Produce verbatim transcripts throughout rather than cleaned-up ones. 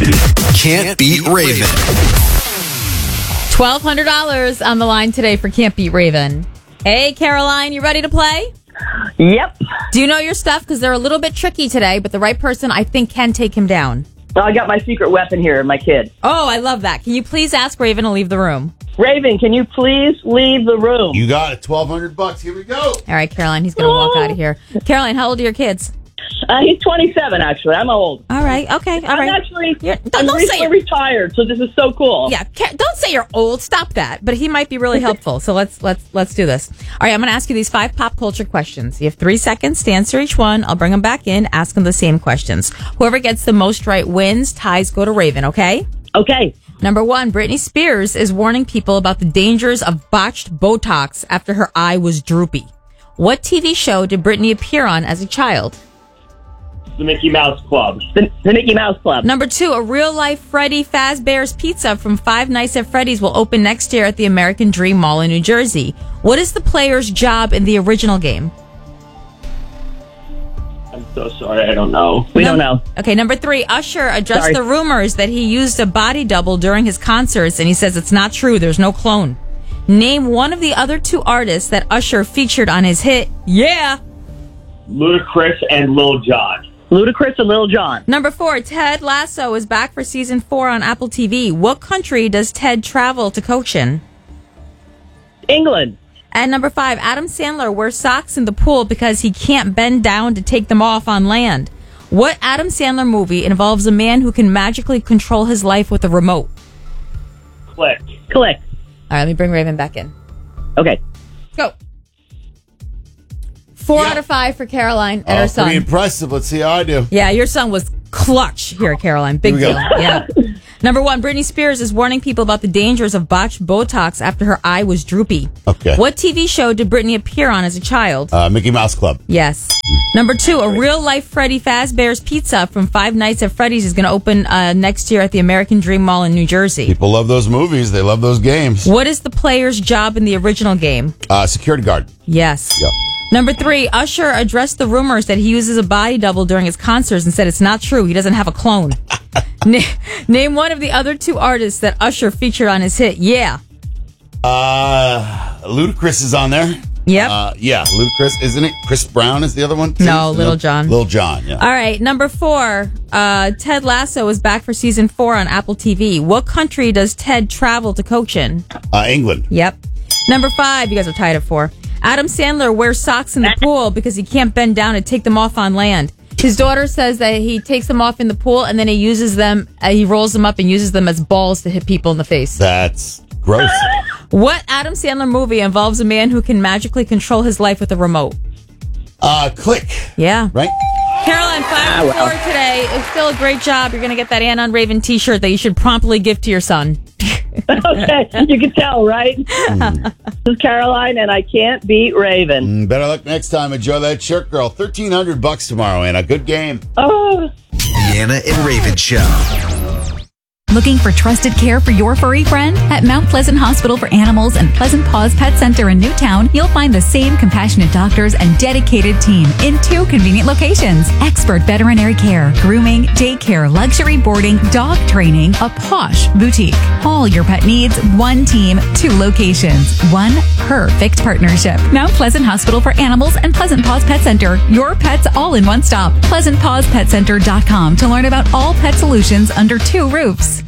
Can't Beat Raven. twelve hundred dollars on the line today for Can't Beat Raven. Hey, Caroline, you ready to play? Yep. Do you know your stuff? Because they're a little bit tricky today, but the right person, I think, can take him down. Oh, I got my secret weapon here, my kid. Oh, I love that. Can you please ask Raven to leave the room? Raven, can you please leave the room? You got it. twelve hundred bucks. Here we go. All right, Caroline, he's going to walk out of here. Caroline, how old are your kids? Uh, he's twenty-seven, actually. I'm old. All right, okay, all I'm right. actually You're- don't- I'm don't say recently it. retired, so this is so cool. Yeah, Ca- don't say you're old. Stop that. But he might be really helpful. So let's let's let's do this. All right, I'm going to ask you these five pop culture questions. You have three seconds to answer each one. I'll bring them back in. Ask them the same questions. Whoever gets the most right wins. Ties go to Raven. Okay. Okay. Number one, Britney Spears is warning people about the dangers of botched Botox after her eye was droopy. What T V show did Britney appear on as a child? The Mickey Mouse Club. The, the Mickey Mouse Club. Number two, a real-life Freddy Fazbear's Pizza from Five Nights at Freddy's will open next year at the American Dream Mall in New Jersey. What is the player's job in the original game? I'm so sorry, I don't know. We don't know. Okay, number three, Usher addressed Sorry. the rumors that he used a body double during his concerts, and he says it's not true. There's no clone. Name one of the other two artists that Usher featured on his hit, Yeah! Ludacris and Lil Jon. Ludacris and Lil Jon. Number four, Ted Lasso is back for season four on Apple T V. What country does Ted travel to coach in? England. And number five, Adam Sandler wears socks in the pool because he can't bend down to take them off on land. What Adam Sandler movie involves a man who can magically control his life with a remote? Click. Click. All right, let me bring Raven back in. Okay. Go. Four Yeah. out of five for Caroline and Oh, her son. pretty impressive. Let's see how I do. Yeah, your son was clutch here, Caroline. Big Here we deal. go. Yeah. Number one, Britney Spears is warning people about the dangers of botched Botox after her eye was droopy. Okay. What T V show did Britney appear on as a child? Uh, Mickey Mouse Club. Yes. Number two, a real-life Freddy Fazbear's Pizza from Five Nights at Freddy's is going to open uh, next year at the American Dream Mall in New Jersey. People love those movies. They love those games. What is the player's job in the original game? Uh, security guard. Yes. Yep. Number three, Usher addressed the rumors that he uses a body double during his concerts and said it's not true. He doesn't have a clone. Na- name one of the other two artists that Usher featured on his hit, Yeah. Uh, Ludacris is on there. Yep. Uh, yeah, Ludacris, isn't it? Chris Brown is the other one? too? No, Lil Jon. Lil Jon, yeah. All right, number four, uh, Ted Lasso is back for season four on Apple T V. What country does Ted travel to coach in? Uh, England. Yep. Number five, you guys are tied at four. Adam Sandler wears socks in the pool because he can't bend down and take them off on land. His daughter says that he takes them off in the pool and then he uses them, uh, he rolls them up and uses them as balls to hit people in the face. That's gross. What Adam Sandler movie involves a man who can magically control his life with a remote? Uh, click. Yeah. Right? Caroline, five Ah, to well. four today. It's still a great job. You're going to get that Ann on Raven t-shirt that you should promptly give to your son. Okay. You can tell, right? This is Caroline, and I can't beat Raven. Mm, better luck next time. Enjoy that shirt, girl. thirteen hundred bucks tomorrow, Anna. Good game. Oh. The Anna and Raven Show. Looking for trusted care for your furry friend? At Mount Pleasant Hospital for Animals and Pleasant Paws Pet Center in Newtown, you'll find the same compassionate doctors and dedicated team in two convenient locations. Expert veterinary care, grooming, daycare, luxury boarding, dog training, a posh boutique. All your pet needs, one team, two locations. One perfect partnership. Mount Pleasant Hospital for Animals and Pleasant Paws Pet Center. Your pets all in one stop. pleasant paws pet center dot com to learn about all pet solutions under two roofs.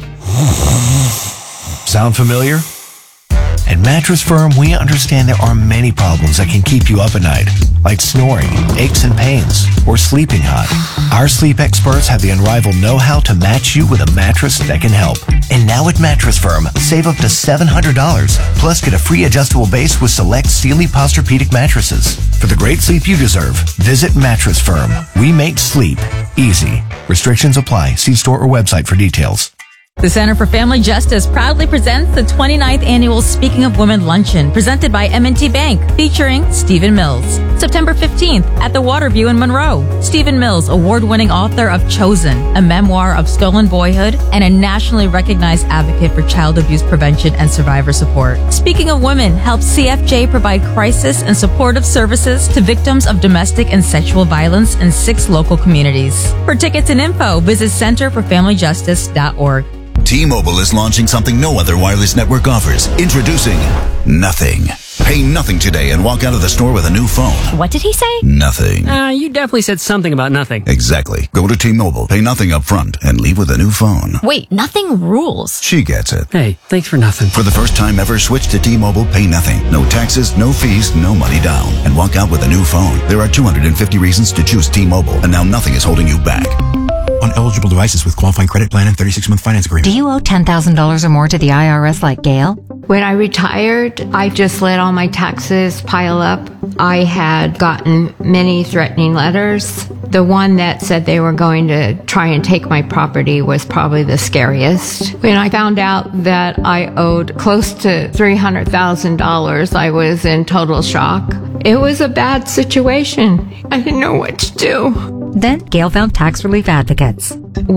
Sound familiar? At Mattress Firm, we understand there are many problems that can keep you up at night, like snoring, aches and pains, or sleeping hot. Our sleep experts have the unrivaled know-how to match you with a mattress that can help. And now at Mattress Firm, save up to seven hundred dollars, plus get a free adjustable base with select Sealy Posturepedic mattresses. For the great sleep you deserve, visit Mattress Firm. We make sleep easy. Restrictions apply. See store or website for details. The Center for Family Justice proudly presents the twenty-ninth Annual Speaking of Women Luncheon, presented by M and T Bank, featuring Stephen Mills. September fifteenth at the Waterview in Monroe. Stephen Mills, award-winning author of Chosen, a memoir of stolen boyhood, and a nationally recognized advocate for child abuse prevention and survivor support. Speaking of Women helps C F J provide crisis and supportive services to victims of domestic and sexual violence in six local communities. For tickets and info, visit center for family justice dot org. T-Mobile is launching something no other wireless network offers. Introducing Nothing. Pay nothing today and walk out of the store with a new phone. What did he say? Nothing. Uh, you definitely said something about nothing. Exactly. Go to T-Mobile, pay nothing up front, and leave with a new phone. Wait, nothing rules. She gets it. Hey, thanks for nothing. For the first time ever, switch to T-Mobile, pay nothing. No taxes, no fees, no money down. And walk out with a new phone. There are two hundred fifty reasons to choose T-Mobile, and now nothing is holding you back. On eligible devices with qualifying credit plan and thirty-six month finance agreement. Do you owe ten thousand dollars or more to the I R S like Gail? When I retired, I just let all my taxes pile up. I had gotten many threatening letters. The one that said they were going to try and take my property was probably the scariest. When I found out that I owed close to three hundred thousand dollars, I was in total shock. It was a bad situation. I didn't know what to do. Then Gail found tax relief advocates.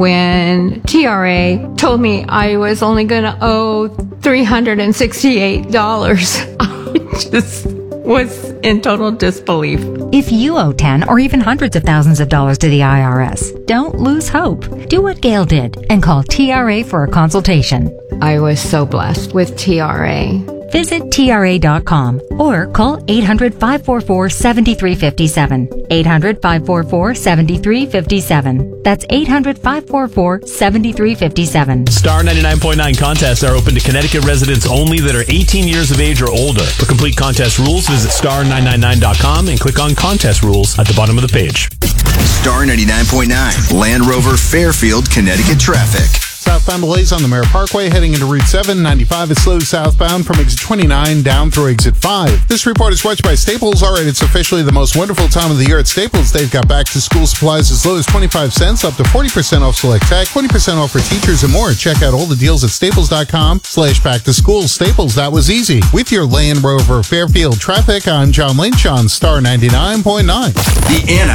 When T R A told me I was only going to owe three hundred sixty-eight dollars, I just was in total disbelief. If you owe ten or even hundreds of thousands of dollars to the I R S, don't lose hope. Do what Gail did and call T R A for a consultation. I was so blessed with T R A. Visit T R A dot com or call eight hundred, five four four, seven three five seven. eight hundred, five four four, seven three five seven. That's eight hundred, five four four, seven three five seven. Star ninety-nine point nine contests are open to Connecticut residents only that are eighteen years of age or older. For complete contest rules, visit star nine nine nine dot com and click on contest rules at the bottom of the page. Star ninety-nine point nine, Land Rover Fairfield, Connecticut traffic. Southbound delays on the Mare Parkway heading into Route seven. ninety-five is slow southbound from exit twenty-nine down through exit five. This report is watched by Staples. All right, it's officially the most wonderful time of the year at Staples. They've got back to school supplies as low as twenty-five cents up to forty percent off select tech, twenty percent off for teachers and more. Check out all the deals at staples dot com slash back to school. Staples, that was easy. With your Land Rover Fairfield traffic, I'm John Lynch on Star ninety-nine point nine. The Anna